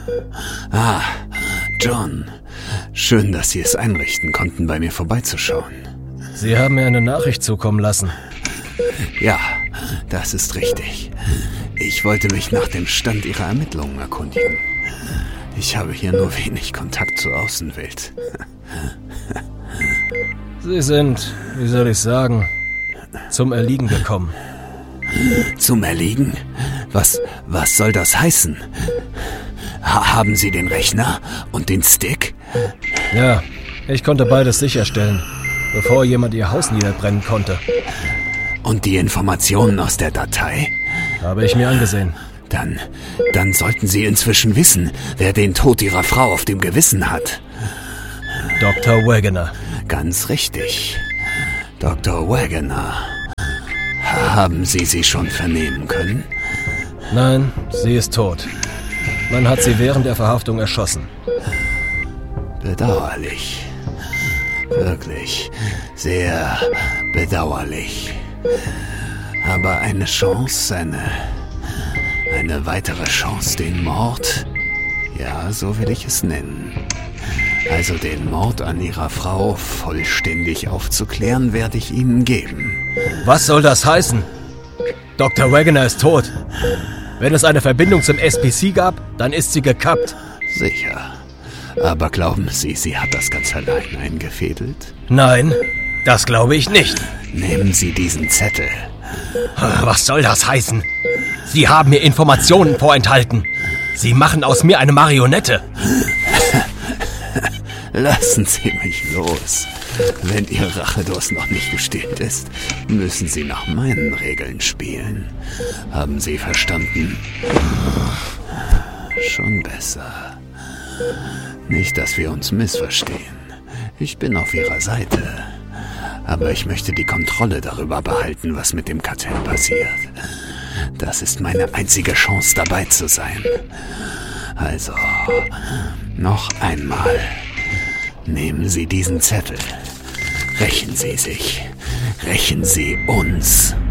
Ah, John. Schön, dass Sie es einrichten konnten, bei mir vorbeizuschauen. Sie haben mir eine Nachricht zukommen lassen. Ja, das ist richtig. Ich wollte mich nach dem Stand Ihrer Ermittlungen erkundigen. Ich habe hier nur wenig Kontakt zur Außenwelt. Sie sind, wie soll ich sagen, zum Erliegen gekommen. Zum Erliegen? Was soll das heißen? Haben Sie den Rechner und den Stick? Ja, ich konnte beides sicherstellen, bevor jemand Ihr Haus niederbrennen konnte. Und die Informationen aus der Datei? Habe ich mir angesehen. Dann sollten Sie inzwischen wissen, wer den Tod Ihrer Frau auf dem Gewissen hat. Dr. Wagoner. Ganz richtig. Dr. Wagoner. Haben Sie sie schon vernehmen können? Nein, sie ist tot. Man hat sie während der Verhaftung erschossen. Bedauerlich. Wirklich sehr bedauerlich. Aber eine Chance, eine weitere Chance, den Mord, ja, so will ich es nennen. Also den Mord an Ihrer Frau vollständig aufzuklären, werde ich Ihnen geben. Was soll das heißen? Dr. Wagoner ist tot. Wenn es eine Verbindung zum SPC gab, dann ist sie gekappt. Sicher. Aber glauben Sie, sie hat das ganz allein eingefädelt? Nein, das glaube ich nicht. Nehmen Sie diesen Zettel. Was soll das heißen? Sie haben mir Informationen vorenthalten. Sie machen aus mir eine Marionette. Lassen Sie mich los. Wenn Ihr Rachedurst noch nicht gestillt ist, müssen Sie nach meinen Regeln spielen. Haben Sie verstanden? Schon besser. Nicht, dass wir uns missverstehen. Ich bin auf Ihrer Seite. Aber ich möchte die Kontrolle darüber behalten, was mit dem Kartell passiert. Das ist meine einzige Chance, dabei zu sein. Also, noch einmal. Nehmen Sie diesen Zettel. Rächen Sie sich. Rächen Sie uns.